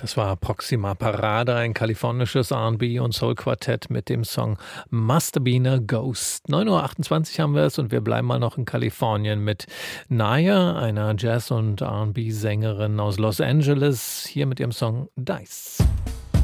Das war Proxima Parada, ein kalifornisches R&B- und Soul-Quartett mit dem Song Must Have Been a Ghost. 9:28 Uhr haben wir es und wir bleiben mal noch in Kalifornien mit Naya, einer Jazz- und R&B-Sängerin aus Los Angeles, hier mit ihrem Song Dice.